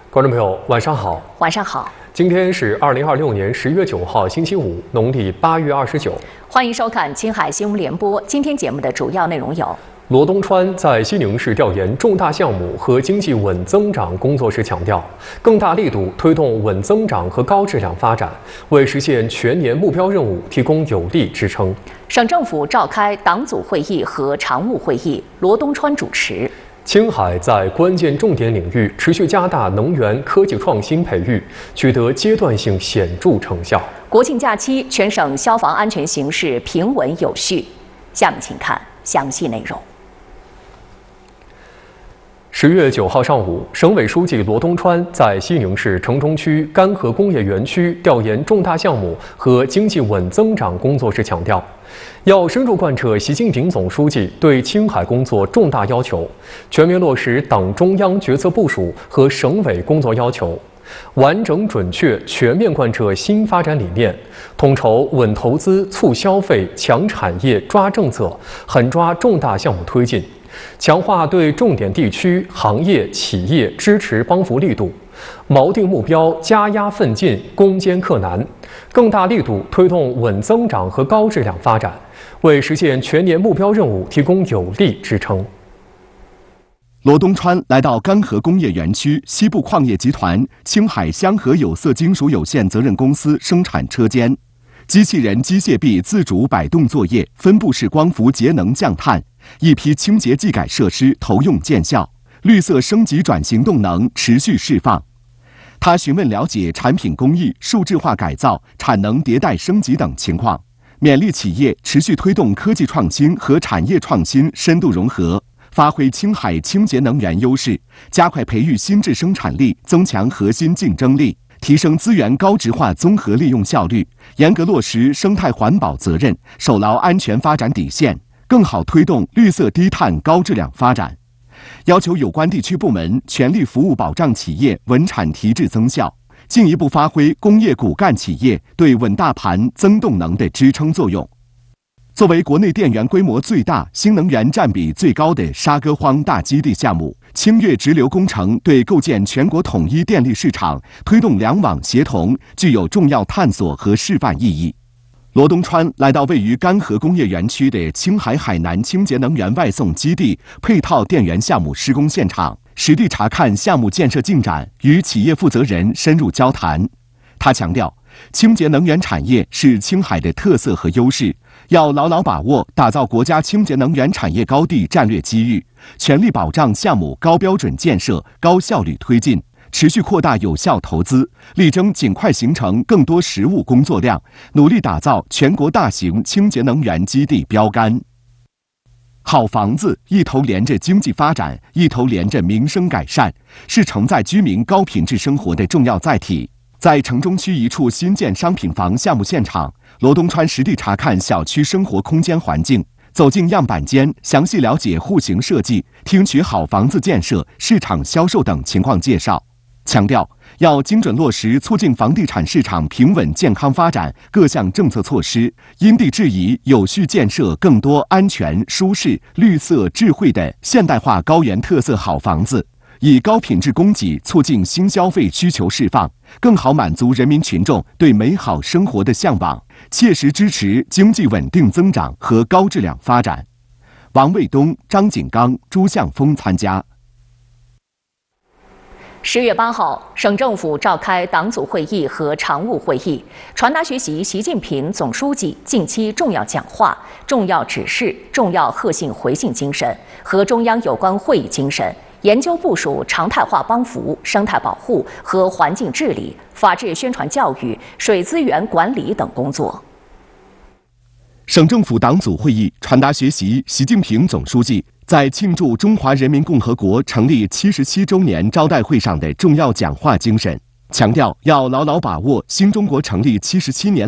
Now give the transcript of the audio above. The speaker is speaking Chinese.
观众朋友，晚上好。 晚上好。 今天是2026年10月9号，星期五，农历8月29。 欢迎收看青海新闻联播。今天节目的主要内容有： 罗东川在西宁市调研重大项目和经济稳增长工作时强调，更大力度推动稳增长和高质量发展，为实现全年目标任务提供有力支撑。 省政府召开党组会议和常务会议，罗东川主持。 青海在关键重点领域持续加大能源科技创新培育，取得阶段性显著成效。 国庆假期，全省消防安全形势平稳有序。下面请看详细内容。 10月9号上午，省委书记罗东川在西宁市城中区干河工业园区调研重大项目和经济稳增长工作时强调，要深入贯彻习近平总书记对青海工作重大要求，全面落实党中央决策部署和省委工作要求，完整准确全面贯彻新发展理念，统筹稳投资、促消费、强产业、抓政策，狠抓重大项目推进，强化对重点地区、行业、企业支持帮扶力度，锚定目标，加压奋进，攻坚克难，更大力度推动稳增长和高质量发展，为实现全年目标任务提供有力支撑。 罗东川来到干河工业园区西部矿业集团青海香河有色金属有限责任公司生产车间，机器人机械臂自主摆动作业，分布式光伏节能降碳，一批清洁技改设施投用见效，绿色升级转型动能持续释放。他询问了解产品工艺、数字化改造、产能迭代升级等情况，勉励企业持续推动科技创新和产业创新深度融合，发挥青海清洁能源优势，加快培育新质生产力，增强核心竞争力，提升资源高质化综合利用效率，严格落实生态环保责任，守牢安全发展底线，更好推动绿色低碳高质量发展。要求有关地区部门全力服务保障企业稳产提质增效，进一步发挥工业骨干企业对稳大盘、增动能的支撑作用。作为国内电源规模最大、新能源占比最高的沙歌荒大基地项目，清越直流工程对构建全国统一电力市场、推动两网协同具有重要探索和示范意义。罗东川来到位于干河工业园区的青海海南清洁能源外送基地配套电源项目施工现场，实地查看项目建设进展，与企业负责人深入交谈。他强调，清洁能源产业是青海的特色和优势，要牢牢把握打造国家清洁能源产业高地战略机遇，全力保障项目高标准建设、高效率推进，持续扩大有效投资，力争尽快形成更多实务工作量，努力打造全国大型清洁能源基地标杆。好房子一头连着经济发展，一头连着民生改善，是承载居民高品质生活的重要载体。在城中区一处新建商品房项目现场，罗东川实地查看小区生活空间环境，走进样板间，详细了解户型设计，听取好房子建设、市场销售等情况介绍，强调要精准落实促进房地产市场平稳健康发展各项政策措施，因地制宜有序建设更多安全、舒适、绿色、智慧的现代化高原特色好房子，以高品质供给促进新消费需求释放，更好满足人民群众对美好生活的向往，切实支持经济稳定增长和高质量发展。王卫东、张景刚、朱向峰参加。 10月8号，省政府召开党组会议和常务会议，传达学习习近平总书记近期重要讲话、重要指示、重要贺信回信精神和中央有关会议精神，研究部署常态化帮扶、生态保护和环境治理、法治宣传教育、水资源管理等工作。 省政府党组会议传达学习习近平总书记在庆祝中华人民共和国成立77周年招待会上的重要讲话精神，强调要牢牢把握新中国成立77年